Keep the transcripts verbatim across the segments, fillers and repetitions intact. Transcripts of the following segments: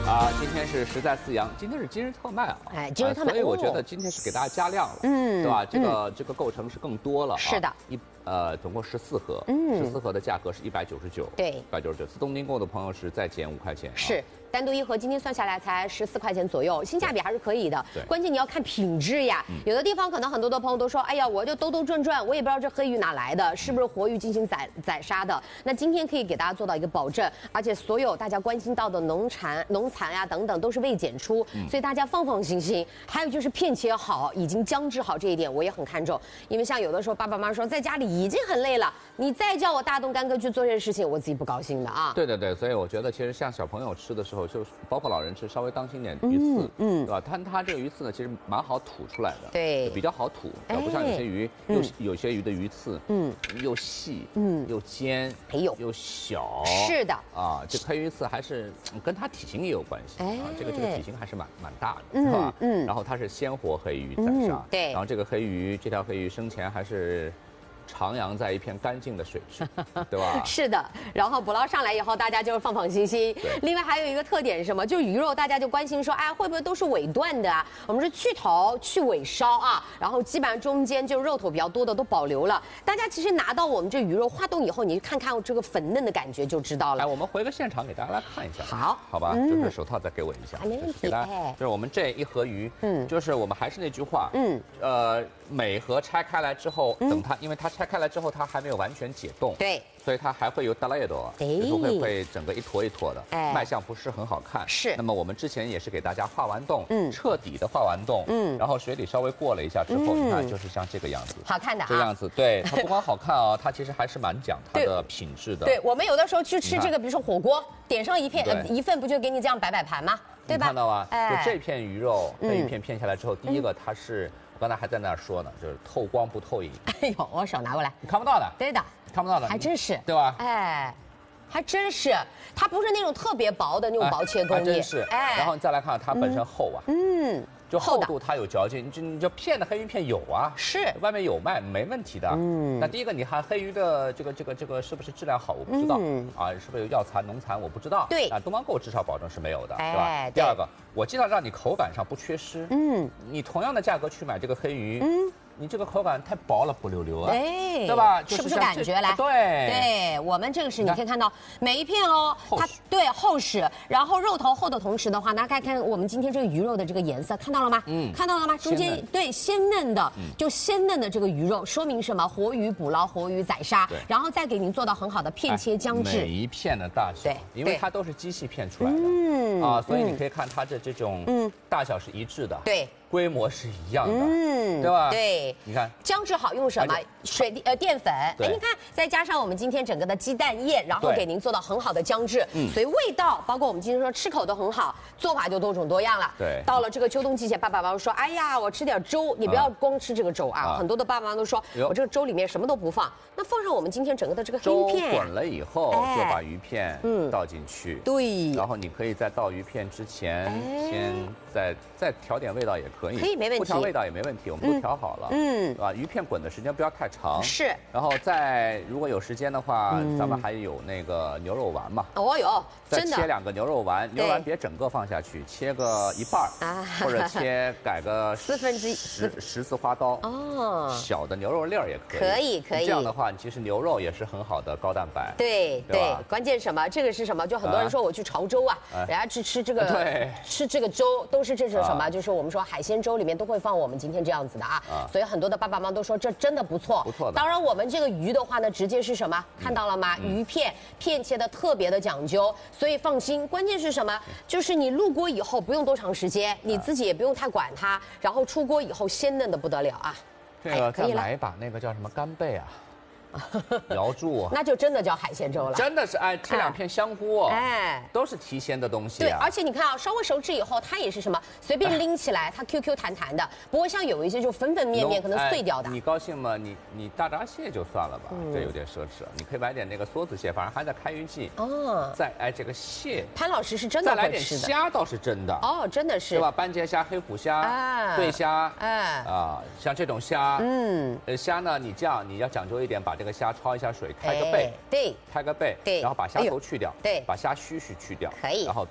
啊，今天是实在四阳，今天是今日特卖啊， 哎，今日特卖， 所以我觉得今天是给大家加量了， 嗯， 对吧？这个这个构成是更多了， 是的， 一呃总共十四盒， 嗯， 十四盒的价格是一百九十九， 对， 一百九十九，自动订购的朋友是再减五块钱， 是。单独一盒今天算下来才十四块钱左右，性价比还是可以的。 对， 关键你要看品质呀。嗯、有的地方可能很多的朋友都说，哎呀，我就兜兜转转，我也不知道这黑鱼哪来的，是不是活鱼进行宰宰杀的？那今天可以给大家做到一个保证，而且所有大家关心到的农残、农残呀等等都是未检出，嗯、所以大家放放心心。还有就是片切好，已经姜制好这一点我也很看重，因为像有的时候爸爸妈妈说在家里已经很累了，你再叫我大动干戈去做这件事情，我自己不高兴的啊。 对对对，所以我觉得其实像小朋友吃的时候，就是包括老人吃，稍微当心点鱼刺，嗯，嗯对吧？它它这个鱼刺呢，其实蛮好吐出来的， 对， 比较好吐，不像有些鱼，有有些鱼的鱼刺，嗯，又细，嗯，又尖， 哎呦， 又小， 是的， 啊，这黑鱼刺还是跟它体型也有关系，啊，这个这个体型还是蛮蛮大的，是吧？嗯，然后它是鲜活黑鱼宰杀， 对， 然后这个黑鱼，这条黑鱼生前还是徜徉在一片干净的水质，对吧？ 是的，然后捕捞上来以后，大家就是放放心心。另外还有一个特点是什么？就是鱼肉，大家就关心说，哎，会不会都是尾段的啊？我们是去头去尾烧啊，然后基本上中间就肉头比较多的都保留了。大家其实拿到我们这鱼肉化冻以后，你看看这个粉嫩的感觉就知道了。 来，我们回个现场给大家来看一下。 好， 好吧，嗯、就是手套再给我一下， 没问题。 给大家，就是我们这一盒鱼，嗯，就是我们还是那句话，嗯，呃，每盒拆开来之后，等它，因为它拆开来之后，它还没有完全解冻， 对， 所以它还会有达拉耶多，就是会会整个一坨一坨的，哎，卖相不是很好看。 是。 那么我们之前也是给大家化完冻，嗯，彻底的化完冻，嗯，然后水里稍微过了一下之后，你看就是像这个样子， 好看的啊， 这样子，对，它不光好看啊，它其实还是蛮讲它的品质的。 对，我们有的时候去吃这个，比如说火锅，点上一片呃一份，不就给你这样摆摆盘吗？对吧？ 看到吗？就这片鱼肉，黑鱼片片下来之后，第一个它是。我刚才还在那儿说呢，就是透光不透影。 哎呦，我手拿过来， 你看不到的。 对的， 看不到的， 还真是， 对吧？ 哎，还真是，它不是那种特别薄的那种薄切工艺， 真是。哎，然后你再来看它本身厚啊，嗯，就厚度它有嚼劲，你就你就片的黑鱼片有啊， 是， 外面有卖，没问题的。嗯，那第一个你看黑鱼的这个这个这个是不是质量好，我不知道啊，是不是有药残、农残，我不知道。 对， 啊，东方购至少保证是没有的，对吧？第二个。我尽量让你口感上不缺失。嗯，你同样的价格去买这个黑鱼，嗯，你这个口感太薄了，不溜溜啊，哎，对吧？ 是不是感觉来？ 对， 对我们这个是你可以看到每一片哦，它对厚实，然后肉头厚的同时的话，大家看看我们今天这个鱼肉的这个颜色，看到了吗？嗯，看到了吗？中间对鲜嫩的，就鲜嫩的这个鱼肉，说明什么？活鱼捕捞，活鱼宰杀，然后再给您做到很好的片切姜制， 每一片的大小，对，因为它都是机器片出来的，嗯啊，所以你可以看它这。这种嗯大小是一致的， 对， 规模是一样的，嗯，对吧？ 对， 你看姜制好用什么？水呃淀粉，哎，你看再加上我们今天整个的鸡蛋液，然后给您做到很好的姜制，嗯，所以味道包括我们今天说吃口都很好，做法就多种多样了。 对， 到了这个秋冬季节，爸爸妈妈说，哎呀，我吃点粥，你不要光吃这个粥啊，很多的爸爸妈妈都说我这个粥里面什么都不放，那放上我们今天整个的这个黑鱼片， 粥滚了以后就把鱼片嗯倒进去， 对， 然后你可以在倒鱼片之前先再再调点味道也可以， 可以没问题， 不调味道也没问题，我们都调好了，嗯，对吧？鱼片滚的时间不要太长， 是， 然后再如果有时间的话，咱们还有那个牛肉丸嘛， 哦有， 再切两个牛肉丸，牛肉丸别整个放下去，切个一半儿，或者切改个四分之一十十字花刀，哦，小的牛肉粒儿也可以， 可以可以， 这样的话，其实牛肉也是很好的高蛋白， 对对，关键什么？这个是什么？就很多人说我去潮州啊，人家去吃这个， 对， 吃这个粥都是这是什么？就是我们说海鲜粥里面都会放我们今天这样子的啊，所以很多的爸爸妈妈都说这真的不错， 不错的。 当然我们这个鱼的话呢，直接是什么？看到了吗？鱼片片切的特别的讲究，所以放心。关键是什么？就是你入锅以后不用多长时间，你自己也不用太管它，然后出锅以后鲜嫩的不得了啊。 这个再来一把那个叫什么干贝啊？瑶柱， 那就真的叫海鲜粥了。 真的是哎，切两片香菇，哎，都是提鲜的东西。 对，而且你看啊，稍微熟制以后，它也是什么，随便拎起来，它 Q Q 弹弹的，不会像有一些就粉粉面面可能碎掉的。 你高兴吗？你你大闸蟹就算了吧，这有点奢侈了。你可以买点那个梭子蟹，反正还在开运季。哦。再哎，这个蟹， 潘老师是真的会吃的。 再来点虾倒是真的。 哦，真的是。 对吧？斑节虾、黑虎虾、对虾，哎啊，像这种虾，嗯，呃虾呢，你这样你要讲究一点，把这个虾焯一下水，开个背， 对， 开个背， 对， 然后把虾头去掉， 对， 把虾须须去掉， 可以， 然后倒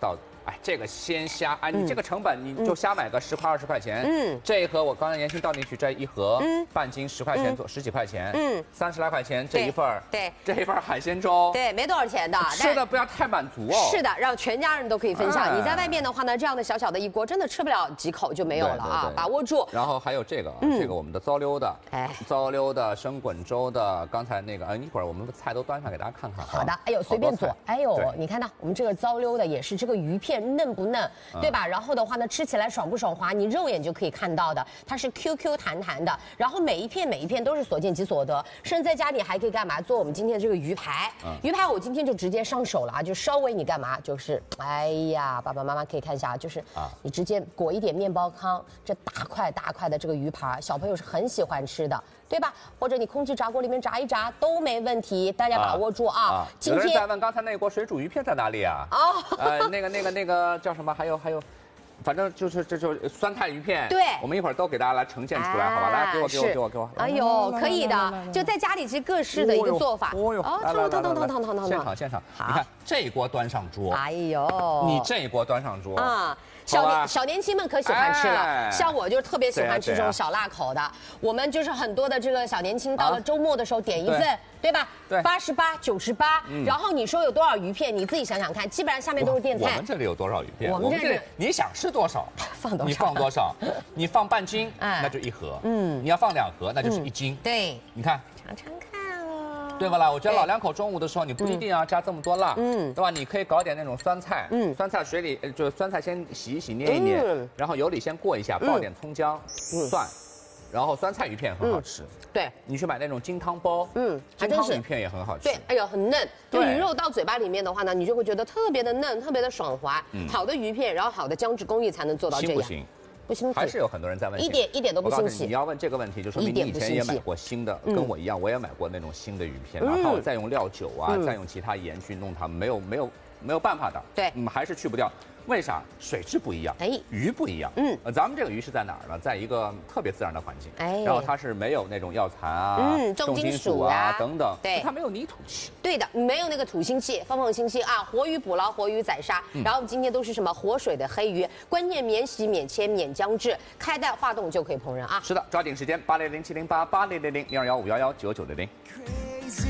哎，这个鲜虾，哎，你这个成本你就瞎买个十块二十块钱，嗯，这一盒我刚才年轻倒进去这一盒，嗯，半斤十块钱左十几块钱，嗯，三十来块钱这一份儿， 对， 这一份海鲜粥， 对，没多少钱的， 吃的不要太满足哦。 是的，让全家人都可以分享。你在外面的话呢，这样的小小的一锅，真的吃不了几口就没有了啊，把握住。 然后还有这个，这个我们的糟溜的，哎，糟溜的生滚粥的，刚才那个，呃，一会儿我们的菜都端上给大家看看。 好的，哎呦，随便做，哎呦，你看到我们这个糟溜的也是这个鱼片嫩不嫩，对吧？然后的话呢，吃起来爽不爽滑，你肉眼就可以看到的，它是 Q Q 弹弹的，然后每一片每一片都是所见即所得，甚至在家里还可以干嘛？做我们今天这个鱼排，鱼排我今天就直接上手了啊，就稍微你干嘛？就是，哎呀，爸爸妈妈可以看一下，就是啊，你直接裹一点面包糠，这大块大块的这个鱼排，小朋友是很喜欢吃的。对吧？或者你空气炸锅里面炸一炸都没问题，大家把握住啊！啊今天有人在问刚才那锅水煮鱼片在哪里啊？哦，呃，那个那个那个叫什么？还有还有，反正就是这就酸菜鱼片。对，我们一会儿都给大家来呈现出来，好吧？来，给我给我给我给我。 哎呦，可以的，就在家里其实各式的一个做法。 哦呦， 哦，腾腾腾腾腾腾腾， 现场现场，你看这一锅端上桌。 哎呦， 你这一锅端上桌啊。 小年小年轻们可喜欢吃了，哎、像我就是特别喜欢吃这种小辣口的。啊、我们就是很多的这个小年轻，到了周末的时候点一份，啊、对, 对吧？对，八十八、九十八。然后你说有多少鱼片，你自己想想看，基本上下面都是垫菜。 我们这里有多少鱼片？ 我们这里你想吃多少， 放多少？ 你放多少？你放半斤，哎、那就一盒。嗯，你要放两盒，那就是一斤。 嗯、对， 你看， 尝尝看。 对吧啦？我觉得老两口中午的时候，你不一定要加这么多辣，嗯，对吧？你可以搞点那种酸菜，嗯，酸菜水里就酸菜先洗一洗、捏一捏，嗯、然后油里先过一下，爆点葱姜、嗯、蒜，然后酸菜鱼片很好吃。嗯、对，你去买那种金汤包，嗯，金汤鱼片也很好吃。 对，哎呦，很嫩。就鱼肉到嘴巴里面的话呢，你就会觉得特别的嫩，特别的爽滑。嗯、好的鱼片，然后好的姜制工艺才能做到这样。 行不行？ 不兴起， 还是有很多人在问， 一点一点都不兴起。 你要问这个问题，就说明你以前也买过新的，跟我一样，我也买过那种新的鱼片，哪怕我再用料酒啊，再用其他盐去弄它，没有没有没有办法的。对，嗯，还是去不掉。为啥？水质不一样，哎，鱼不一样。嗯，呃，咱们这个鱼是在哪儿呢？在一个特别自然的环境，哎，然后它是没有那种药残啊、嗯、重金属啊等等，对，它没有泥土气。 对的，没有那个土腥气、风风腥气啊，活鱼捕捞，活鱼宰杀。嗯、然后我们今天都是什么活水的黑鱼，关键免洗、免切、免浆制，开袋化冻就可以烹饪啊。 是的，抓紧时间，八零零七零八八零零零零二幺五幺幺九九零零。